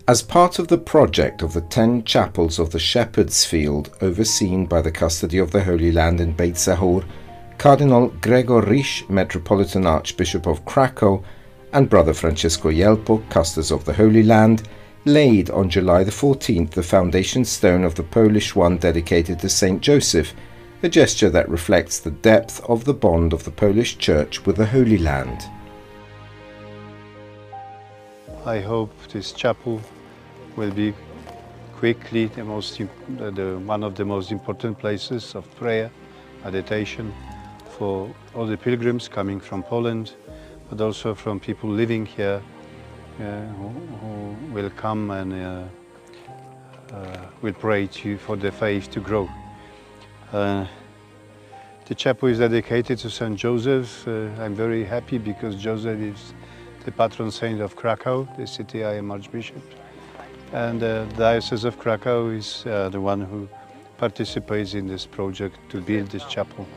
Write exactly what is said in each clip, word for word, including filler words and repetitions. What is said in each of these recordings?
As part of the project of the ten chapels of the Shepherd's Field overseen by the Custody of the Holy Land in Beit Sahur, Cardinal Gregor Risch, Metropolitan Archbishop of Krakow, and Brother Francesco Jelpo, Custos of the Holy Land, laid on July the fourteenth the foundation stone of the Polish one dedicated to Saint Joseph, a gesture that reflects the depth of the bond of the Polish Church with the Holy Land. I hope this chapel will be quickly the most, the, the, one of the most important places of prayer, meditation for all the pilgrims coming from Poland, but also from people living here uh, who, who will come and uh, uh, will pray to, for the faith to grow. Uh, the chapel is dedicated to Saint Joseph. Uh, I'm very happy because Joseph is the patron saint of Krakow, the city I am Archbishop. And uh, the Diocese of Krakow is uh, the one who participates in this project to build this chapel.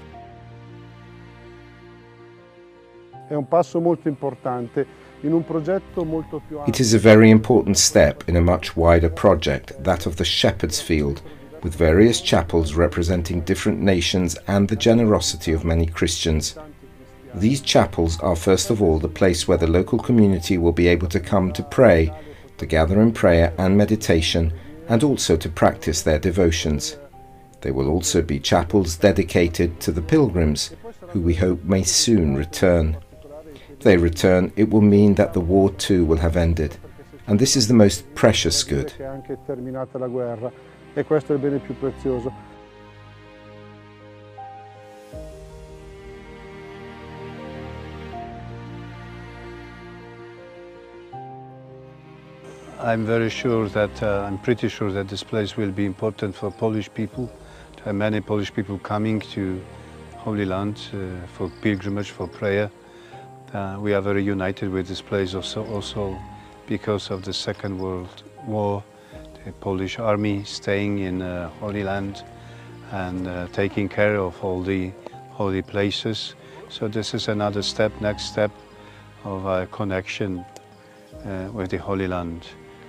It is a very important step in a much wider project, that of the Shepherd's Field, with various chapels representing different nations and the generosity of many Christians. These chapels are first of all the place where the local community will be able to come to pray, to gather in prayer and meditation, and also to practice their devotions. They will also be chapels dedicated to the pilgrims, who we hope may soon return. If they return, it will mean that the war too will have ended, and this is the most precious good. I'm very sure that, uh, I'm pretty sure that this place will be important for Polish people. There are many Polish people coming to Holy Land uh, for pilgrimage, for prayer. Uh, we are very united with this place also, also because of the Second World War, the Polish army staying in uh, Holy Land and uh, taking care of all the holy places. So this is another step, next step of our connection uh, with the Holy Land.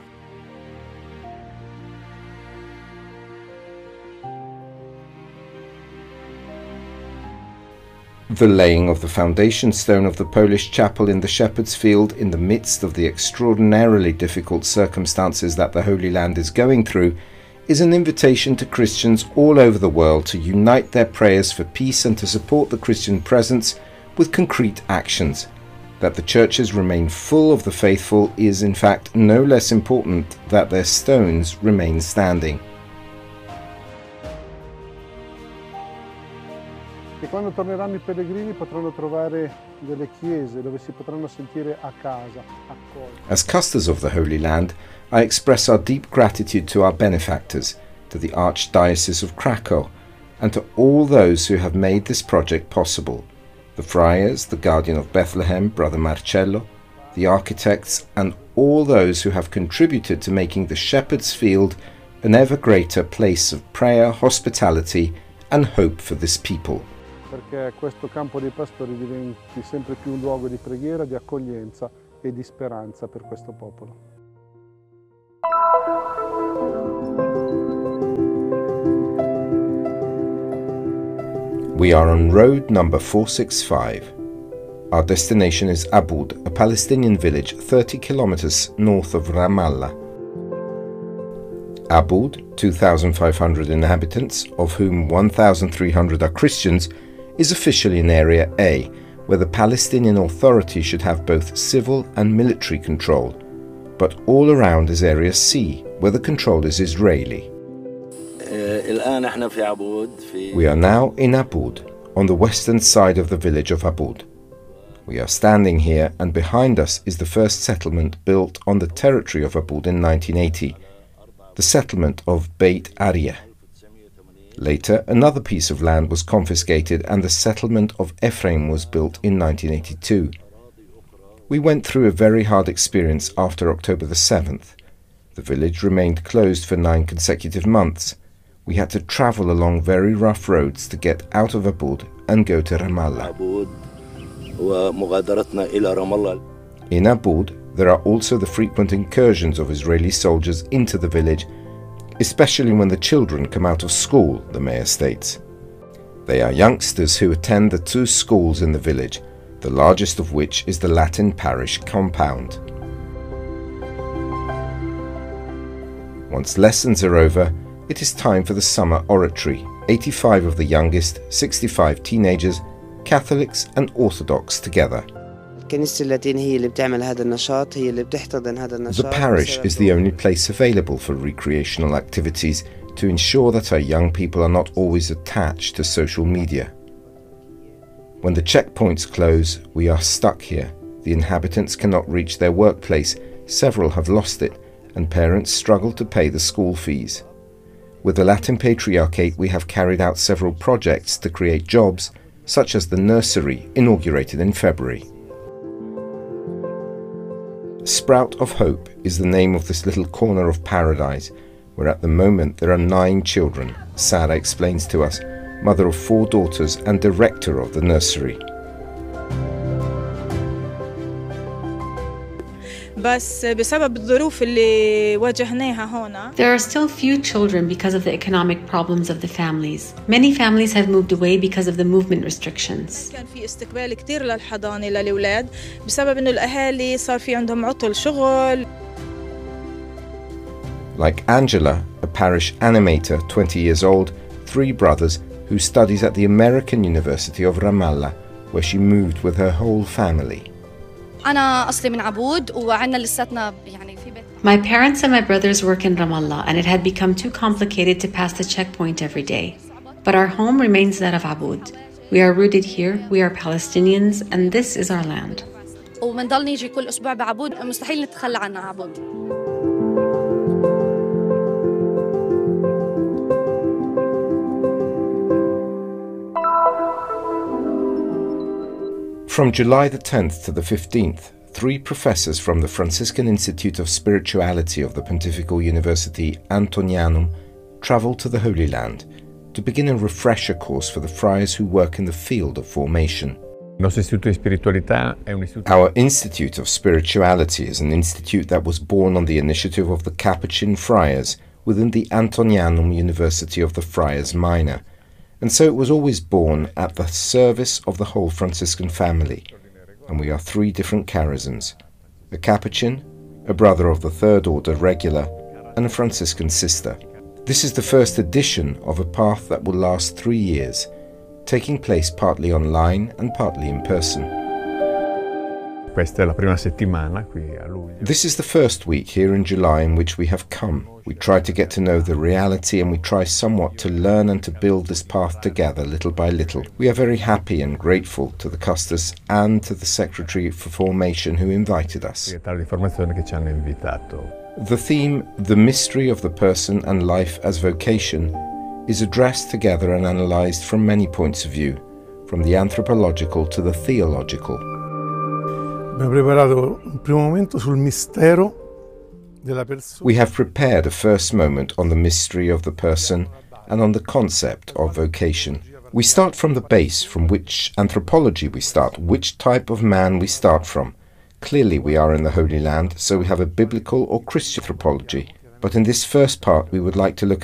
The laying of the foundation stone of the Polish chapel in the Shepherd's Field in the midst of the extraordinarily difficult circumstances that the Holy Land is going through is an invitation to Christians all over the world to unite their prayers for peace and to support the Christian presence with concrete actions. That the churches remain full of the faithful is in fact no less important that their stones remain standing. Quando torneranno I pellegrini potranno trovare delle chiese dove si potranno sentire a casa, accolti. As custodians of the Holy Land, I express our deep gratitude to our benefactors, to the Archdiocese of Krakow, and to all those who have made this project possible. The friars, the Guardian of Bethlehem, Brother Marcello, the architects, and all those who have contributed to making the Shepherd's Field an ever greater place of prayer, hospitality, and hope for this people. Perché questo campo dei pastori diventi sempre più un luogo di preghiera, di accoglienza e di speranza per questo popolo. We are on road number four sixty-five. Our destination is Aboud, a Palestinian village thirty kilometers north of Ramallah. Aboud, two thousand five hundred inhabitants, of whom one thousand three hundred are Christians, is officially in Area A, where the Palestinian Authority should have both civil and military control, but all around is Area C, where the control is Israeli. We are now in Aboud, on the western side of the village of Aboud. We are standing here, and behind us is the first settlement built on the territory of Aboud in nineteen eighty, the settlement of Beit Arieh. Later, another piece of land was confiscated and the settlement of Ephraim was built in nineteen eighty-two. We went through a very hard experience after October the seventh. The village remained closed for nine consecutive months. We had to travel along very rough roads to get out of Aboud and go to Ramallah. In Aboud, there are also the frequent incursions of Israeli soldiers into the village, especially when the children come out of school, the mayor states. They are youngsters who attend the two schools in the village, the largest of which is the Latin parish compound. Once lessons are over, it is time for the summer oratory. eighty-five of the youngest, sixty-five teenagers, Catholics and Orthodox together. The parish is the only place available for recreational activities to ensure that our young people are not always attached to social media. When the checkpoints close, we are stuck here. The inhabitants cannot reach their workplace, several have lost it, and parents struggle to pay the school fees. With the Latin Patriarchate, we have carried out several projects to create jobs, such as the nursery inaugurated in February. Sprout of Hope is the name of this little corner of paradise, where at the moment there are nine children. Sara explains to us, mother of four daughters and director of the nursery. There are still few children because of the economic problems of the families. Many families have moved away because of the movement restrictions. Like Angela, a parish animator, twenty years old, three brothers, who studies at the American University of Ramallah, where she moved with her whole family. My parents and my brothers work in Ramallah, and it had become too complicated to pass the checkpoint every day. But our home remains that of Aboud. We are rooted here, we are Palestinians, and this is our land. From July the tenth to the fifteenth, three professors from the Franciscan Institute of Spirituality of the Pontifical University Antonianum traveled to the Holy Land to begin a refresher course for the friars who work in the field of formation. Our Institute of Spirituality is an institute that was born on the initiative of the Capuchin friars within the Antonianum University of the Friars Minor, and so it was always born at the service of the whole Franciscan family. And we are three different charisms: a Capuchin, a brother of the Third Order Regular, and a Franciscan sister. This is the first edition of a path that will last three years, taking place partly online and partly in person. This is the first week here in July in which we have come. We try to get to know the reality, and we try somewhat to learn and to build this path together little by little. We are very happy and grateful to the Custos and to the Secretary for Formation who invited us. The theme, The Mystery of the Person and Life as Vocation, is addressed together and analysed from many points of view, from the anthropological to the theological. We have prepared a first moment on the mystery of the person and on the concept of vocation. We start from the base, from which anthropology we start, which type of man we start from. Clearly we are in the Holy Land, so we have a biblical or Christian anthropology. But in this first part we would like to look